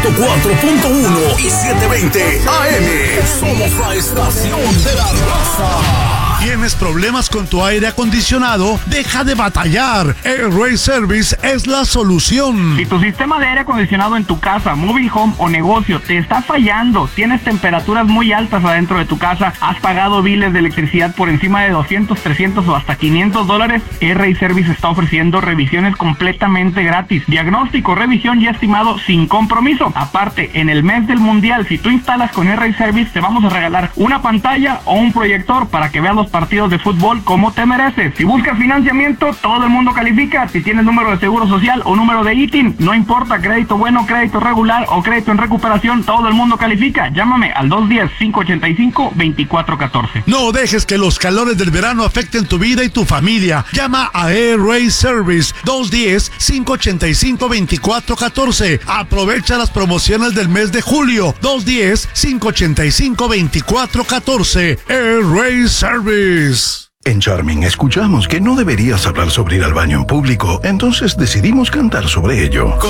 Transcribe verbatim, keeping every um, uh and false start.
ciento cuatro punto uno y setecientos veinte A M. Somos la estación de la raza. ¿Tienes problemas con tu aire acondicionado? Deja de batallar. AirRace Service es la solución. Si tu sistema de aire acondicionado en tu casa, mobile home o negocio te está fallando, tienes temperaturas muy altas adentro de tu casa, has pagado biles de electricidad por encima de doscientos, trescientos o hasta quinientos dólares, AirRace Service está ofreciendo revisiones completamente gratis. Diagnóstico, revisión y estimado sin compromiso. Aparte, en el mes del mundial, si tú instalas con AirRace Service, te vamos a regalar una pantalla o un proyector para que veas los partidos de fútbol como te mereces. Si buscas financiamiento, todo el mundo califica. Si tienes número de seguro social o número de I T I N, no importa, crédito bueno, crédito regular o crédito en recuperación, todo el mundo califica. Llámame al dos uno cero, cinco ocho cinco, dos cuatro uno cuatro. No dejes que los calores del verano afecten tu vida y tu familia. Llama a AirRace Service dos uno cero, cinco ocho cinco, dos cuatro uno cuatro. Aprovecha las promociones del mes de julio. dos uno cero, cinco ocho cinco, dos cuatro uno cuatro. AirRace Service. En Charming escuchamos que no deberías hablar sobre ir al baño en público, entonces decidimos cantar sobre ello.